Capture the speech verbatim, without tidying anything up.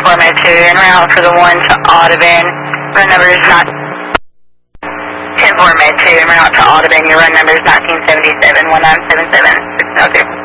four Med two, en route for the one to Audubon. Run number is not ten four Med two, en route to Audubon. Your run number is nineteen seventy-seven, one nine seven seven, six oh two.